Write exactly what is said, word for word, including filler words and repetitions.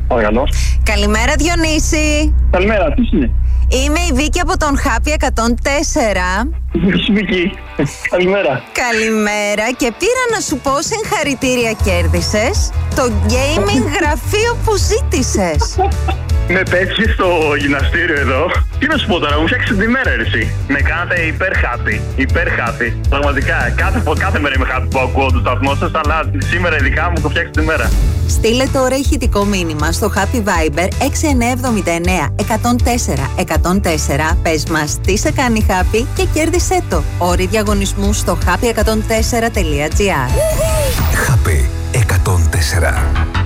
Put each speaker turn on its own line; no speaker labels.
Παρακαλώ.
Καλημέρα, Διονύση.
Καλημέρα, τι είναι?
Είμαι η Βίκη από τον Happy εκατόν τέσσερα.
Βίκη, καλημέρα.
Καλημέρα και πήρα να σου πω συγχαρητήρια, κέρδισες το gaming γραφείο που ζήτησες.
Με πέτυχε στο γυμναστήριο εδώ. Τι να σου πω τώρα, μου φτιάξε τη μέρα, εσύ. Με κάνατε υπέρ happy. Υπέρ happy. Πραγματικά. Κάθε, κάθε μέρα είμαι happy που ακούω το σταθμό σας, αλλά σήμερα ειδικά μου το φτιάξε τη μέρα.
Στείλε τώρα ηχητικό μήνυμα στο Happy Viber έξι εννιά εβδομήντα εννιά εκατόν τέσσερα εκατόν τέσσερα. Πες μας τι σε κάνει happy και κέρδισέ το. Όροι διαγωνισμού στο happy εκατόν τέσσερα τελεία τζι άρ.
Happy εκατόν τέσσερα.